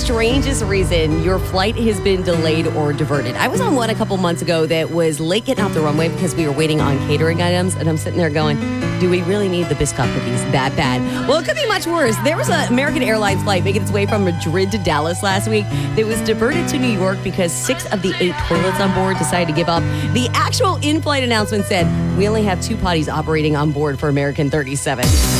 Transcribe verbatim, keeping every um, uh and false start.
strangest reason your flight has been delayed or diverted? I was on one a couple months ago that was late getting off the runway because we were waiting on catering items, and I'm sitting there going, do we really need the Biscoff cookies that bad? Well, it could be much worse. There was an American Airlines flight making its way from Madrid to Dallas last week that was diverted to New York because six of the eight toilets on board decided to give up. The actual in-flight announcement said, we only have two potties operating on board for American thirty-seven.